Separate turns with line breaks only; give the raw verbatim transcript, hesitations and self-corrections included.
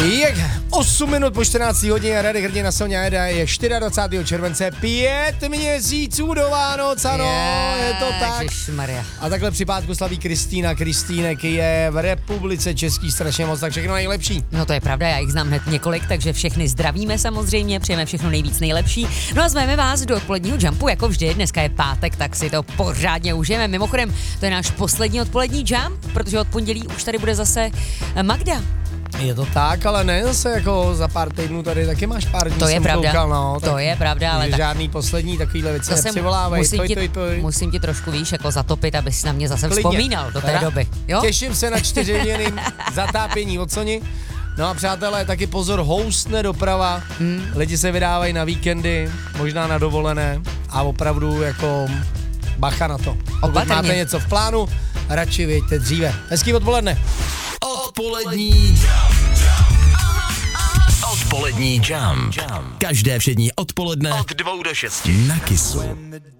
Jak osm minut po čtrnácté hodině, Radek Hrdina, Sonja Eda, je dvacátého čtvrtého července, pět měsíců do Vánoc, ano, je, je to tak.
Ježišmarja.
A takhle při pátku slaví Kristýna. Kristýnek je v Republice Český strašně moc, tak všechno nejlepší.
No to je pravda, já jich znám hned několik, takže všechny zdravíme samozřejmě, přejeme všechno nejvíc nejlepší. No a zveme vás do odpoledního jumpu, jako vždy, dneska je pátek, tak si to pořádně užijeme. Mimochodem, to je náš poslední odpolední jump, protože od pondělí už tady bude zase Magda.
Je to tak, ale ne zase jako za pár týdnů tady taky máš pár dní.
To je pravda,
koukal, no,
to je pravda, ale tak...
žádný poslední takovýhle věci nepřivolávají.
Musím,
toj,
ti,
toj, toj.
musím ti trošku, víš, jako zatopit, abys na mě zase
Klidně.
vzpomínal do té
Teda?
doby. Jo?
Těším se na čtyřměnným zatápění od Soni. No a přátelé, taky pozor, houstne doprava, hmm. lidi se vydávají na víkendy, možná na dovolené a opravdu jako bacha na to. Pokud máte něco v plánu, radši věďte dříve. Hezký odpoledne.
Odpolední Odpolední jump. Každé všední odpoledne od dvou do šesti na Kissu.